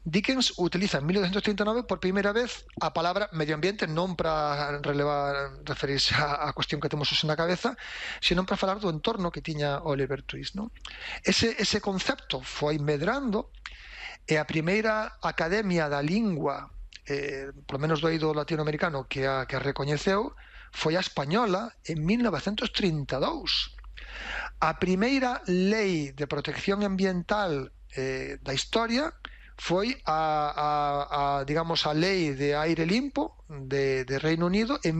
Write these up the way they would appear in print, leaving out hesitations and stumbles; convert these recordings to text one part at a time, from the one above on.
Dickens utiliza en 1939 por primeira vez a palabra medio ambiente, non para referirse á cuestión que temos na cabeza, senón para falar do entorno que tiña Oliver Twist, non? Ese concepto foi medrando e a primeira academia da lingua, polo menos do eido latinoamericano, que a recoñeceu foi a española en 1932. A primeira lei de protección ambiental da historia foi digamos, a lei de aire limpo de Reino Unido en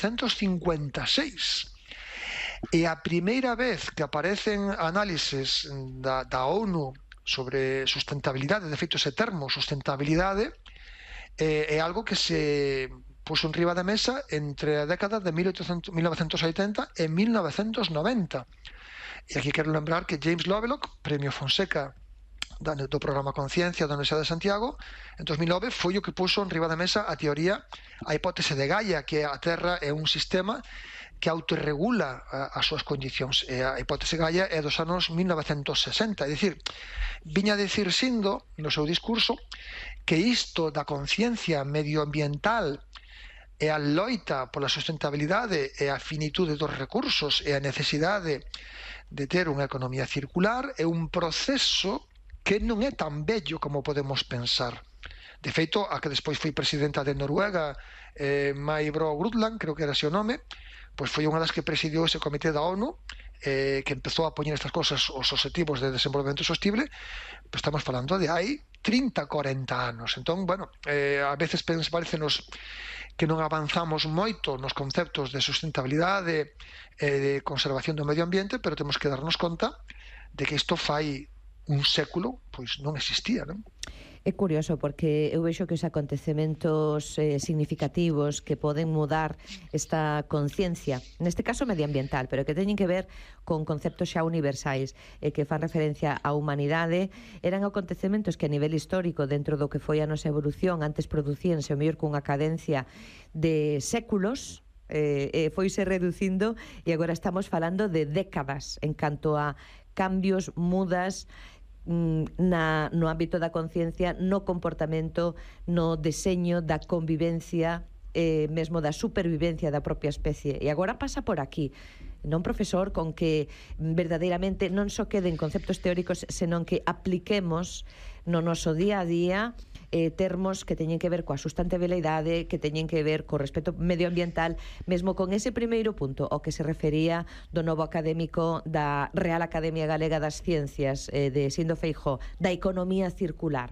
1956. E a primeira vez que aparecen análises da ONU sobre sustentabilidade, de feito ese termo sustentabilidade é algo que se puso enriba da mesa entre a década de 1980 e 1990. E aquí quero lembrar que James Lovelock, Premio Fonseca do programa Conciencia da Universidade de Santiago, en 2009 foi o que puso enriba da mesa a teoría, a hipótese de Gaia, que a Terra é un sistema que autorregula as súas condicións. E a hipótese Gaia é dos anos 1960. É dicir, viña a dicir Sindo no seu discurso que isto da conciencia medioambiental e a loita pola sustentabilidade e a finitude dos recursos e a necesidade de ter unha economía circular é un proceso que non é tan bello como podemos pensar. De feito, a que despois foi presidenta de Noruega, May Bro Grutland, creo que era ese o nome, pois foi unha das que presidiu ese comité da ONU, que empezou a poñer estas cosas, os objetivos de desenvolvemento sostible, pues estamos falando de hai 30, 40 anos. Entón, bueno, a veces parecenos que non avanzamos moito nos conceptos de sustentabilidade e de conservación do medio ambiente, pero temos que darnos conta de que isto fai un século, pois non existía, non? É curioso porque eu vexo que os acontecementos significativos que poden mudar esta conciencia, neste caso medioambiental, pero que teñen que ver con conceptos xa universais e que fan referencia á humanidade, eran acontecementos que a nivel histórico, dentro do que foi a nosa evolución, antes producíanse o mellor cunha cadencia de séculos, foise reducindo e agora estamos falando de décadas en canto a cambios, mudas no ámbito da conciencia, no comportamento, no deseño da convivencia, mesmo da supervivencia da propia especie. E agora pasa por aquí, non, profesor, con que verdadeiramente non só queden conceptos teóricos, senón que apliquemos no noso día a día termos que teñen que ver coa sustentabilidade, que teñen que ver co respeto medioambiental, mesmo con ese primeiro punto ao que se refería do novo académico da Real Academia Galega das Ciencias, de Sindo Feijóo, da economía circular.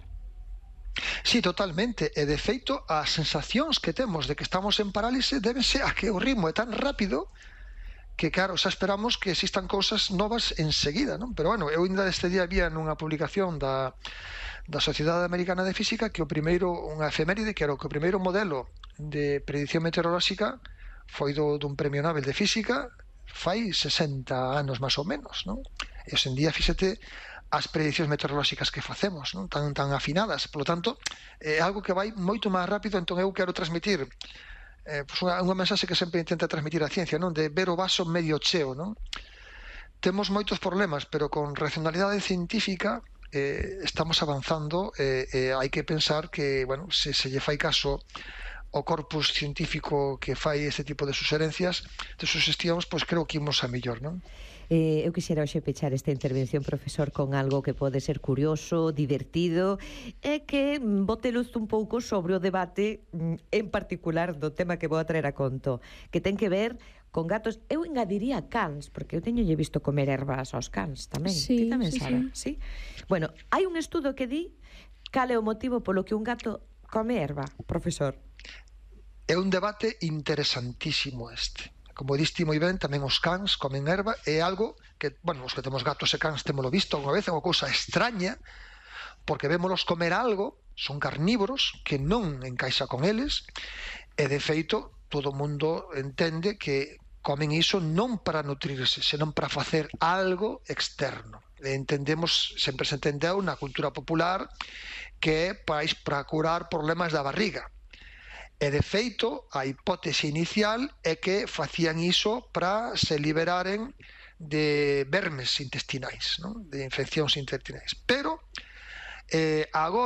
Sí, totalmente. E de feito, as sensacións que temos de que estamos en parálise débese a que o ritmo é tan rápido que, claro, xa esperamos que existan cousas novas enseguida, non? Pero, bueno, eu ainda deste día había nunha publicación da Sociedade Americana de Física que unha efeméride, que era que o primeiro modelo de predicción meteorolóxica foi dun premio Nobel de Física fai 60 anos máis ou menos, non? E hoxe en día, fíxate, as prediccións meteorolóxicas que facemos, non? Tan afinadas. Por lo tanto, é algo que vai moito máis rápido. Entón eu quero transmitir unha mensaxe que sempre intenta transmitir a ciencia, non? De ver o vaso medio cheo, non? Temos moitos problemas, pero con racionalidade científica estamos avanzando, e hai que pensar que, bueno, se lle fai caso o corpus científico que fai este tipo de suxerencias, de sugestións, pois creo que imos a mellor, non? Eu quixera hoxe pechar esta intervención, profesor, con algo que pode ser curioso, divertido, e que bote luz un pouco sobre o debate en particular do tema que vou a traer a conto, que ten que ver con gatos. Eu engadiría cans, porque eu teñolle visto comer ervas aos cans tamén. Sí, Ti tamén, sí, Sara? sí. Bueno, hai un estudo que di cal é o motivo polo que un gato come erva, profesor. É un debate interesantísimo este. Como diste moi ben, tamén os cans comen erva, é algo que, bueno, os que temos gatos e cans témolo visto unha vez, é unha cousa extraña, porque vémolos comer algo, son carnívoros, que non encaixa con eles, e de feito, todo o mundo entende que comen iso non para nutrirse, senón para facer algo externo. Entendemos, sempre se entendeu na cultura popular, que é para curar problemas da barriga. E de feito, a hipótese inicial é que facían iso para se liberaren de vermes intestinais, non? De infeccións intestinais. Pero agora